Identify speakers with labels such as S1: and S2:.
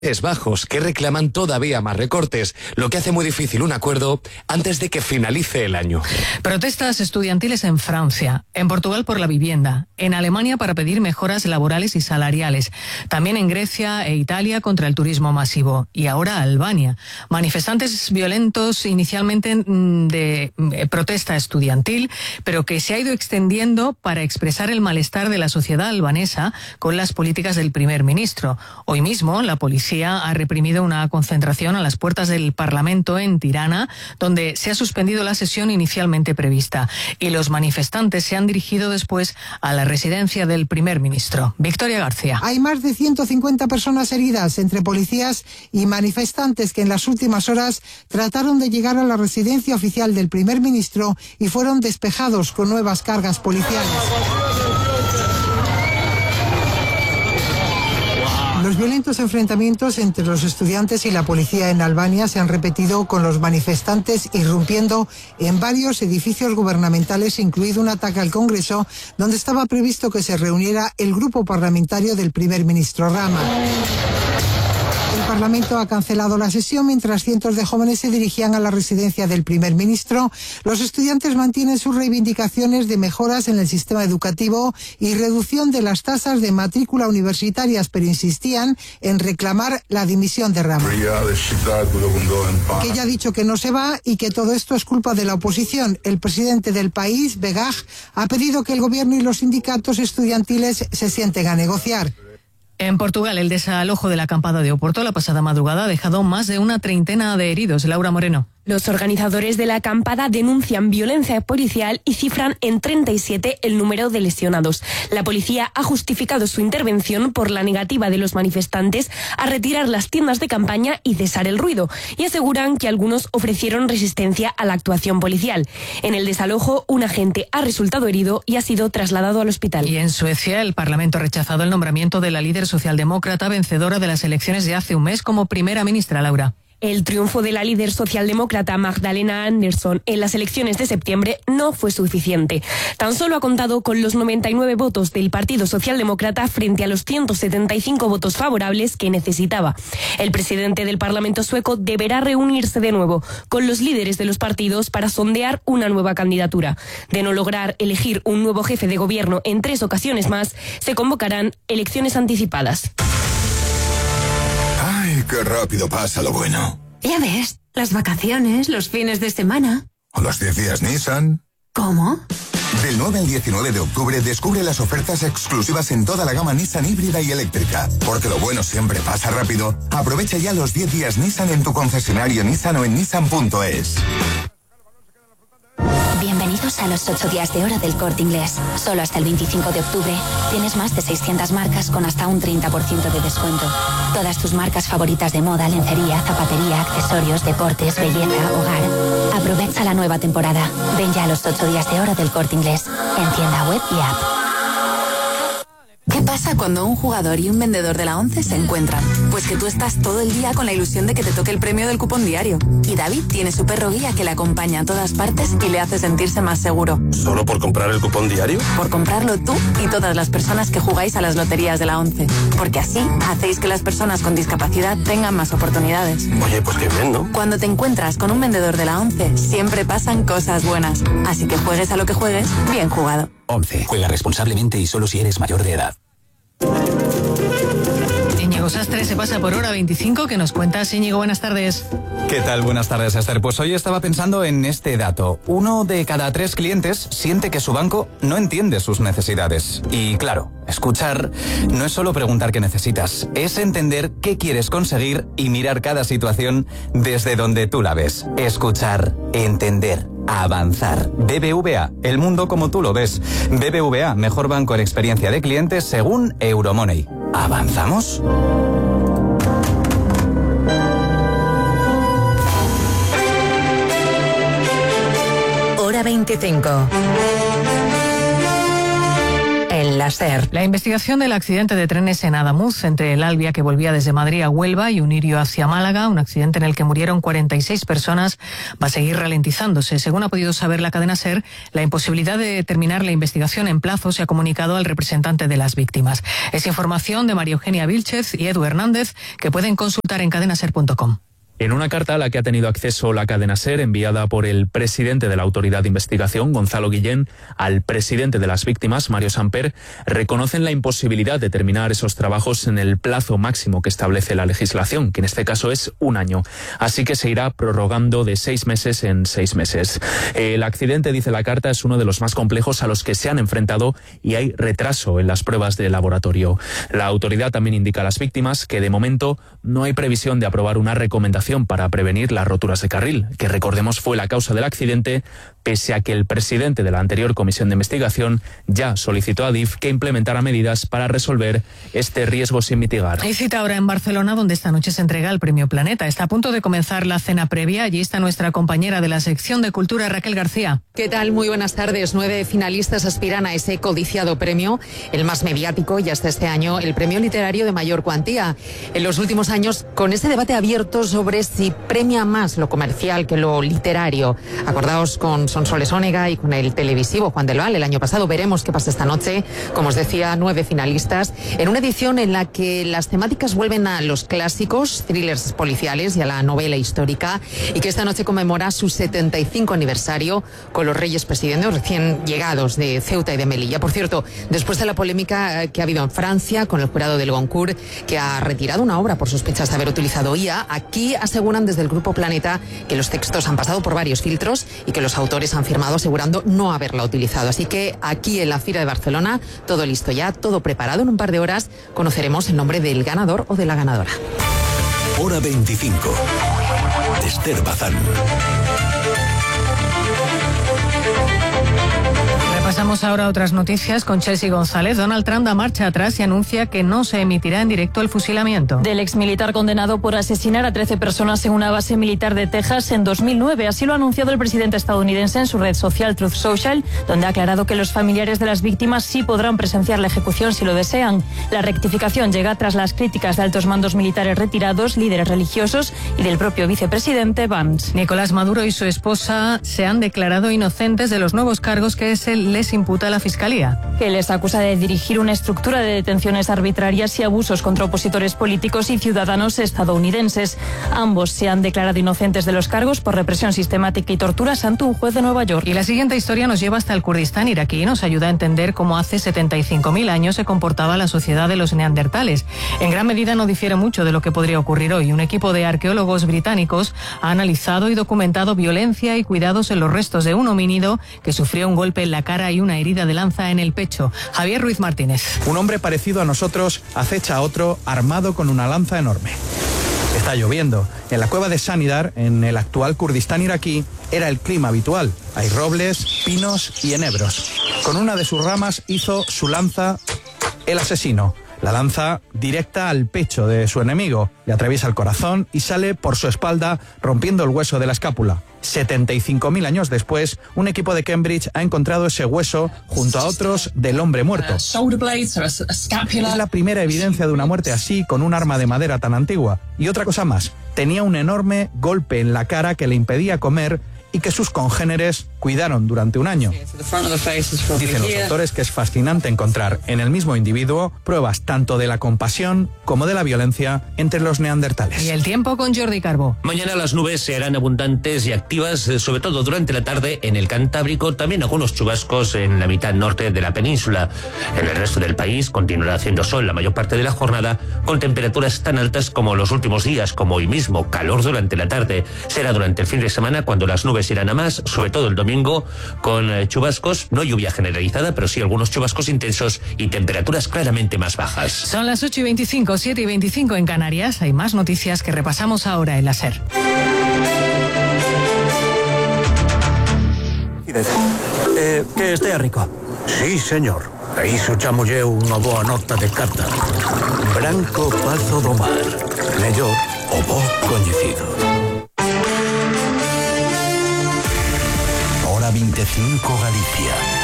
S1: bajos que reclaman todavía más recortes, lo que hace muy difícil un acuerdo antes de que finalice el año.
S2: Protestas estudiantiles en Francia, en Portugal por la vivienda, en Alemania para pedir mejoras laborales y salariales, también en Grecia e Italia contra el turismo masivo y ahora Albania. Manifestantes violentos inicialmente de protesta estudiantil, pero que se ha ido extendiendo para expresar el malestar de la sociedad albanesa con las políticas del primer ministro. Hoy mismo la policía ha reprimido una concentración a las puertas del Parlamento en Tirana, donde se ha suspendido la sesión inicialmente prevista. Y los manifestantes se han dirigido después a la residencia del primer ministro. Victoria García.
S3: Hay más de 150 personas heridas entre policías y manifestantes que en las últimas horas trataron de llegar a la residencia oficial del primer ministro y fueron despejados con nuevas cargas policiales. Los violentos enfrentamientos entre los estudiantes y la policía en Albania se han repetido con los manifestantes irrumpiendo en varios edificios gubernamentales, incluido un ataque al Congreso, donde estaba previsto que se reuniera el grupo parlamentario del primer ministro Rama. El Parlamento ha cancelado la sesión mientras cientos de jóvenes se dirigían a la residencia del primer ministro. Los estudiantes mantienen sus reivindicaciones de mejoras en el sistema educativo y reducción de las tasas de matrícula universitarias, pero insistían en reclamar la dimisión de Rama, que ya ha dicho que no se va y que todo esto es culpa de la oposición. El presidente del país, Begaj, ha pedido que el gobierno y los sindicatos estudiantiles se sienten a negociar.
S2: En Portugal, el desalojo de la acampada de Oporto la pasada madrugada ha dejado más de una treintena de heridos. Laura Moreno.
S4: Los organizadores de la acampada denuncian violencia policial y cifran en 37 el número de lesionados. La policía ha justificado su intervención por la negativa de los manifestantes a retirar las tiendas de campaña y cesar el ruido, y aseguran que algunos ofrecieron resistencia a la actuación policial. En el desalojo, un agente ha resultado herido y ha sido trasladado al hospital.
S2: Y en Suecia, el Parlamento ha rechazado el nombramiento de la líder socialdemócrata vencedora de las elecciones de hace un mes como primera ministra. Laura.
S4: El triunfo de la líder socialdemócrata Magdalena Andersson en las elecciones de septiembre no fue suficiente. Tan solo ha contado con los 99 votos del Partido Socialdemócrata frente a los 175 votos favorables que necesitaba. El presidente del Parlamento sueco deberá reunirse de nuevo con los líderes de los partidos para sondear una nueva candidatura. De no lograr elegir un nuevo jefe de gobierno en 3 ocasiones más, se convocarán elecciones anticipadas.
S5: ¡Ay, qué rápido pasa lo bueno!
S6: Ya ves, las vacaciones, los fines de semana.
S5: ¿O los 10 días Nissan?
S6: ¿Cómo?
S5: Del 9 al 19 de octubre descubre las ofertas exclusivas en toda la gama Nissan híbrida y eléctrica. Porque lo bueno siempre pasa rápido. Aprovecha ya los 10 días Nissan en tu concesionario Nissan o en nissan.es.
S7: Bienvenidos a los 8 días de oro del Corte Inglés. Solo hasta el 25 de octubre tienes más de 600 marcas con hasta un 30% de descuento. Todas tus marcas favoritas de moda, lencería, zapatería, accesorios, deportes, belleza, hogar. Aprovecha la nueva temporada. Ven ya a los 8 días de oro del Corte Inglés en tienda web y app.
S8: ¿Qué pasa cuando un jugador y un vendedor de la ONCE se encuentran? Pues que tú estás todo el día con la ilusión de que te toque el premio del cupón diario. Y David tiene su perro guía que le acompaña a todas partes y le hace sentirse más seguro.
S9: ¿Solo por comprar el cupón diario?
S8: Por comprarlo tú y todas las personas que jugáis a las loterías de la ONCE. Porque así hacéis que las personas con discapacidad tengan más oportunidades.
S9: Oye, pues qué bien, ¿no?
S8: Cuando te encuentras con un vendedor de la ONCE, siempre pasan cosas buenas. Así que juegues a lo que juegues, bien jugado.
S10: ONCE. Juega responsablemente y solo si eres mayor de edad.
S2: Íñigo Sastre se pasa por hora 25. ¿Qué nos cuentas, Íñigo? Buenas tardes.
S11: ¿Qué tal? Buenas tardes, Esther. Pues hoy estaba pensando en este dato. 1 de cada 3 clientes siente que su banco no entiende sus necesidades. Y claro, escuchar no es solo preguntar qué necesitas, es entender qué quieres conseguir y mirar cada situación desde donde tú la ves. Escuchar, entender, avanzar. BBVA, el mundo como tú lo ves. BBVA, mejor banco en experiencia de clientes según Euromoney. ¿Avanzamos?
S6: Hora 25. En las
S2: SER. La investigación del accidente de trenes en Adamuz, entre el Albia, que volvía desde Madrid a Huelva, y Unirio hacia Málaga, un accidente en el que murieron 46 personas, va a seguir ralentizándose. Según ha podido saber la cadena SER, la imposibilidad de terminar la investigación en plazo se ha comunicado al representante de las víctimas. Es información de María Eugenia Vilchez y Edu Hernández, que pueden consultar en cadenaser.com.
S12: En una carta a la que ha tenido acceso la cadena SER, enviada por el presidente de la Autoridad de Investigación, Gonzalo Guillén, al presidente de las víctimas, Mario Samper, reconocen la imposibilidad de terminar esos trabajos en el plazo máximo que establece la legislación, que en este caso es 1 año. Así que se irá prorrogando de 6 meses en 6 meses. El accidente, dice la carta, es uno de los más complejos a los que se han enfrentado y hay retraso en las pruebas de laboratorio. La autoridad también indica a las víctimas que de momento no hay previsión de aprobar una recomendación para prevenir las roturas de carril, que recordemos fue la causa del accidente, pese a que el presidente de la anterior comisión de investigación ya solicitó a Adif que implementara medidas para resolver este riesgo sin mitigar.
S2: Hay cita ahora en Barcelona, donde esta noche se entrega el Premio Planeta. Está a punto de comenzar la cena previa. Allí está nuestra compañera de la sección de Cultura, Raquel García.
S13: ¿Qué tal? Muy buenas tardes. 9 finalistas aspiran a ese codiciado premio, el más mediático, y hasta este año el premio literario de mayor cuantía. En los últimos años, con ese debate abierto sobre si premia más lo comercial que lo literario. Acordaos con Sonsoles Onega y con el televisivo Juan del Val el año pasado. Veremos qué pasa esta noche. Como os decía, 9 finalistas en una edición en la que las temáticas vuelven a los clásicos, thrillers policiales y a la novela histórica, y que esta noche conmemora su 75 aniversario con los reyes presidentes recién llegados de Ceuta y de Melilla. Por cierto, después de la polémica que ha habido en Francia con el jurado del Goncourt, que ha retirado una obra por sospechas de haber utilizado IA, aquí aseguran desde el Grupo Planeta que los textos han pasado por varios filtros y que los autores han firmado asegurando no haberla utilizado. Así que aquí en la Fira de Barcelona, todo listo ya, todo preparado. En un par de horas conoceremos el nombre del ganador o de la ganadora.
S14: Hora 25. Esther Bazán.
S2: Pasamos ahora a otras noticias con Chelsea González. Donald Trump da marcha atrás y anuncia que no se emitirá en directo el fusilamiento
S15: del exmilitar condenado por asesinar a 13 personas en una base militar de Texas en 2009. Así lo ha anunciado el presidente estadounidense en su red social Truth Social, donde ha aclarado que los familiares de las víctimas sí podrán presenciar la ejecución si lo desean. La rectificación llega tras las críticas de altos mandos militares retirados, líderes religiosos y del propio vicepresidente Vance.
S2: Nicolás Maduro y su esposa se han declarado inocentes de los nuevos cargos que les imputa la Fiscalía,
S15: que les acusa de dirigir una estructura de detenciones arbitrarias y abusos contra opositores políticos y ciudadanos estadounidenses. Ambos se han declarado inocentes de los cargos por represión sistemática y torturas ante un juez de Nueva York.
S2: Y la siguiente historia nos lleva hasta el Kurdistán iraquí y nos ayuda a entender cómo hace 75.000 años se comportaba la sociedad de los neandertales. En gran medida no difiere mucho de lo que podría ocurrir hoy. Un equipo de arqueólogos británicos ha analizado y documentado violencia y cuidados en los restos de un homínido que sufrió un golpe en la cara y una herida de lanza en el pecho. Javier Ruiz Martínez.
S16: Un hombre parecido a nosotros acecha a otro armado con una lanza enorme. Está lloviendo. En la cueva de Sanidar, en el actual Kurdistán iraquí, era el clima habitual. Hay robles, pinos y enebros. Con una de sus ramas hizo su lanza el asesino. La lanza directa al pecho de su enemigo, le atraviesa el corazón y sale por su espalda rompiendo el hueso de la escápula. 75.000 años después, un equipo de Cambridge ha encontrado ese hueso junto a otros del hombre muerto. Es la primera evidencia de una muerte así con un arma de madera tan antigua. Y otra cosa más, tenía un enorme golpe en la cara que le impedía comer y que sus congéneres cuidaron durante un año. Dicen los autores que es fascinante encontrar en el mismo individuo pruebas tanto de la compasión como de la violencia entre los neandertales.
S2: Y el tiempo con Jordi Carbó.
S17: Mañana las nubes serán abundantes y activas, sobre todo durante la tarde en el Cantábrico, también algunos chubascos en la mitad norte de la península. En el resto del país continuará haciendo sol la mayor parte de la jornada, con temperaturas tan altas como los últimos días, como hoy mismo, calor durante la tarde. Será durante el fin de semana cuando las nubes irán a más, sobre todo el domingo, con chubascos, no lluvia generalizada, pero sí algunos chubascos intensos y temperaturas claramente más bajas.
S2: Son las 8:25, 7:25 en Canarias. Hay más noticias que repasamos ahora en la SER.
S18: Que estea rico.
S19: Sí, señor. Iso chamo eu unha boa nota de carta. Branco Pazo do Mar. Mellor o bo coñecido. Hora 25 Galicia.